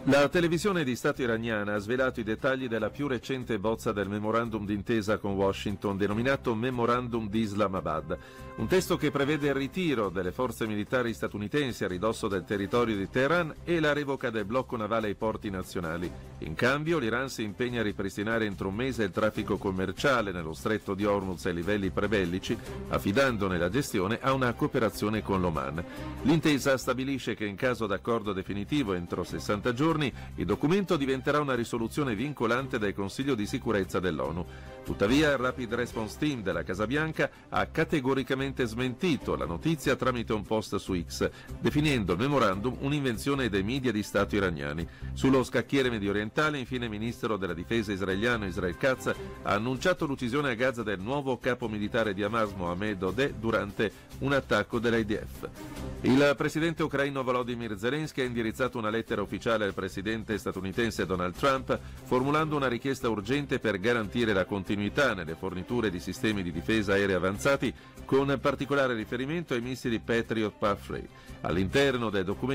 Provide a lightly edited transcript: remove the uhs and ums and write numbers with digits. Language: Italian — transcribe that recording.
La televisione di Stato iraniana ha svelato i dettagli della più recente bozza del memorandum d'intesa con Washington, denominato Memorandum di Islamabad. Un testo che prevede il ritiro delle forze militari statunitensi a ridosso del territorio di Teheran e la revoca del blocco navale ai porti nazionali. In cambio, l'Iran si impegna a ripristinare entro un mese il traffico commerciale nello stretto di Hormuz ai livelli prebellici, affidandone la gestione a una cooperazione con l'Oman. L'intesa stabilisce che in caso d'accordo definitivo entro 60 giorni, il documento diventerà una risoluzione vincolante del Consiglio di sicurezza dell'ONU. Tuttavia, il Rapid Response Team della Casa Bianca ha categoricamente smentito la notizia tramite un post su X, definendo il memorandum un'invenzione dei media di Stato iraniani. Sullo scacchiere mediorientale, infine, il ministro della difesa israeliano Israel Katz ha annunciato l'uccisione a Gaza del nuovo capo militare di Hamas Mohammed Odeh durante un attacco dell'IDF. Il presidente ucraino Volodymyr Zelensky ha indirizzato una lettera ufficiale al presidente statunitense Donald Trump, formulando una richiesta urgente per garantire la continuità nelle forniture di sistemi di difesa aerea avanzati, con particolare riferimento ai missili Patriot Pathray. All'interno del documento